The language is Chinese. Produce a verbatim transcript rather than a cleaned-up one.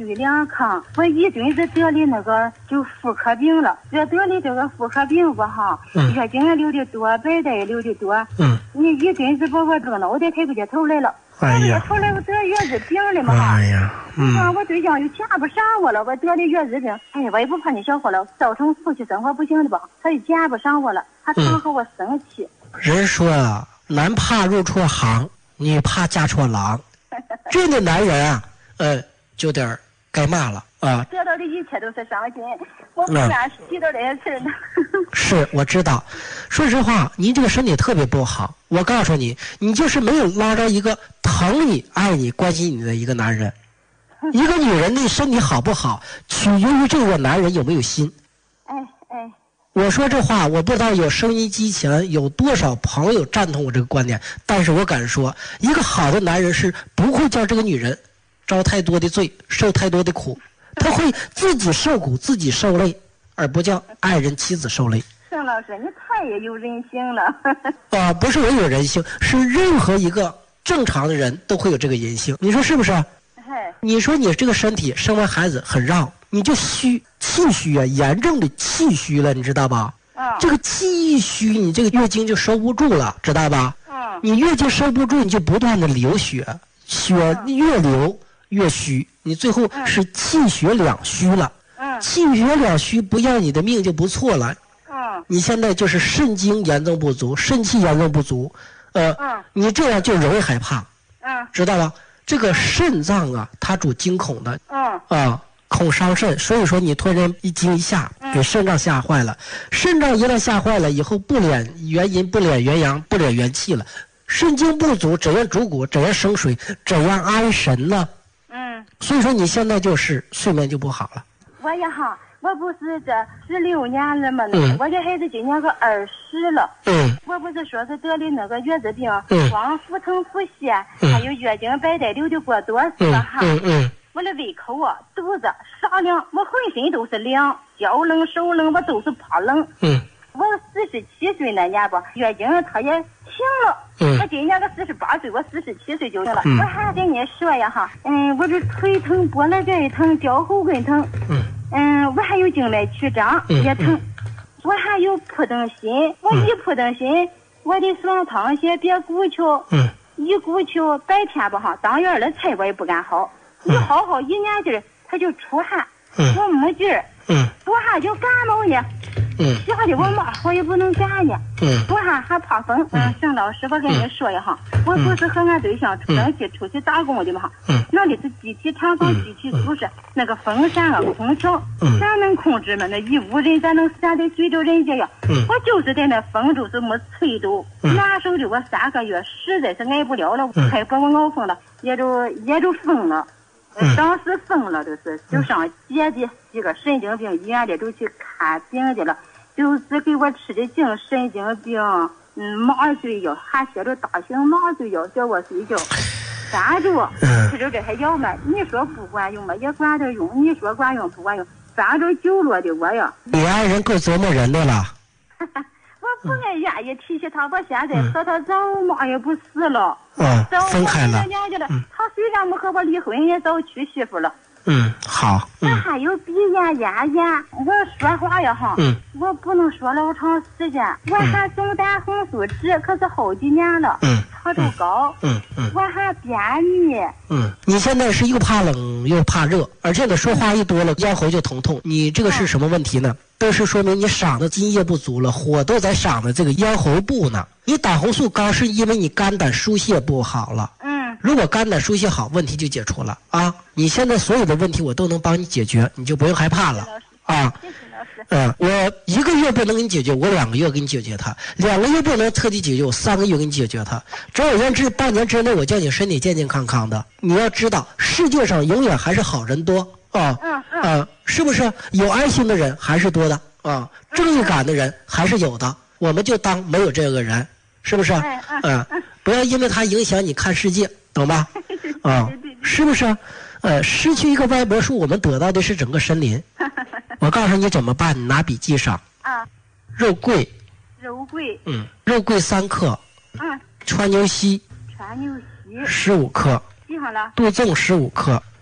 对两康，我一准是得的那个就妇科病了，这得的这个妇科病吧哈， 嗯、 月经流的多，白带流的多， 嗯， 你一准是把我这个脑袋抬不起头来了。 哎呀， 后来我得月子病了嘛哈， 哎呀，嗯， 啊，我对象又嫁不上我了，我得的月子病，哎呀，我也不怕你小伙了，造成夫妻生活不行的吧，他就嫁不上我了，他常和我生气。 嗯、人说啊，男怕入错行，女怕嫁错郎，这样的男人啊，呃，就点该骂了啊。 得到的一切都是伤心，我不敢提到这些事呢。 是，我知道。说实话，您这个身体特别不好。我告诉你，你就是没有捞着一个疼你、爱你、关心你的一个男人。一个女人的身体好不好，取决于这个男人有没有心。 哎哎， 我说这话，我不知道有收音机前有多少朋友赞同我这个观点，但是我敢说，一个好的男人是不会叫这个女人遭太多的罪，受太多的苦，他会自己受苦，自己受累，而不叫爱人妻子受累。 郑老师，你太也有人性了。 啊，不是我有人性，是任何一个正常的人都会有这个人性，你说是不是？你说你这个身体生完孩子很绕，你就虚，气虚啊，严重的气虚了，你知道吧？ 嗯。 这个气一虚，你这个月经就收不住了，知道吧？ 嗯。 你月经收不住，你就不断的流血，血越流越虚，你最后是气血两虚了。嗯。气血两虚，不要你的命就不错了。嗯。你现在就是肾精严重不足，肾气严重不足，呃，嗯。你这样就容易害怕。嗯。知道吧？这个肾脏啊，它主惊恐的，嗯啊，恐伤肾，所以说你突然一惊一吓，给肾脏吓坏了，肾脏一旦吓坏了以后，不敛元阴，不敛元阳，不敛元气了，肾精不足，怎样主骨，怎样生水，怎样安神呢？嗯，所以说你现在就是睡眠就不好了。 我也好。我不是这十六年了嘛，嗯、我这孩子今年个二十了。嗯，我不是说是得的那个月子病，嗯、光腹疼腹泻，嗯、还有月经白带流的过多，是吧？哈、嗯。嗯嗯。我的胃口啊，肚子啥凉，我浑身都是凉，脚冷手冷，我都是怕冷。嗯。我四十七岁那年吧，月经它也停了。嗯。我今年个四十八岁，我四十七岁就停了。嗯、我还跟你说呀哈，嗯，我这腿疼，脖子这一疼，脚后跟疼。嗯。嗯，我还有静脉曲张也疼，嗯嗯、我还有扑腾心，我一扑腾心，我的双汤血别鼓球，嗯、一鼓球白天吧哈，当院的菜我也不敢好，嗯、一好好一年劲儿，他就出汗，嗯、我没劲儿，嗯、出汗就感冒呢。嗯，吓得我冒火也不能干呢。嗯，我还还怕风。嗯，郑老师，我跟你说一下，我不是和俺对象出生去出去打工的嘛哈。嗯，那里是集体厂房、集体宿舍，那个风扇啊、空调，咱能控制吗？那一屋人咱能扇得随着人家呀。嗯，我就是在那风就是没吹到，难受的我三个月实在是挨不了了，快把我熬疯了，也就也就疯了。嗯、当时疯了，就是就上姐姐几个神经病医院里都去看病去了，就是给我吃的净神经病，嗯，麻醉药，还写着大型麻醉药，叫我睡觉，三周吃着这些药嘛，你说不管用嘛，也管得用；你说管用不管用，反正久了的我呀。 你爱人够折磨人的了。 我不爱愿意提起他，我现在和他早嘛也不是了， 嗯，分开了。 嗯、他虽然没和我离婚，也早娶媳妇了。 嗯，好。 嗯、我还有鼻炎、咽炎，我说话呀哈，嗯、我不能说老长时间。我还总胆红素酯，可是好几年了。嗯，查度高。嗯嗯。我还便秘。 嗯，你现在是又怕冷又怕热，而且你说话一多了，咽喉就疼痛。你这个是什么问题呢？都是说明你嗓子津液不足了，火都在嗓子这个咽喉部呢。你胆红素高是因为你肝胆疏泄不好了。嗯，如果肝胆疏泄好，问题就解除了啊。你现在所有的问题我都能帮你解决，你就不用害怕了啊。谢谢老师。嗯，我一个月不能给你解决，我两个月给你解决它；两个月不能彻底解决，我三个月给你解决它。总而言之，半年之内我叫你身体健健康康的。你要知道，世界上永远还是好人多。啊，嗯嗯、啊，是不是有爱心的人还是多的啊？正义感的人还是有的，我们就当没有这个人，是不是？嗯嗯、啊，不要因为他影响你看世界，懂吧？啊，是不是？呃，失去一个歪脖树，我们得到的是整个森林。我告诉你怎么办，你拿笔记上。啊，肉桂。 肉桂。 嗯，肉桂三克。嗯。川牛膝。 川牛膝。 十五克。 记好了。 杜仲十五克。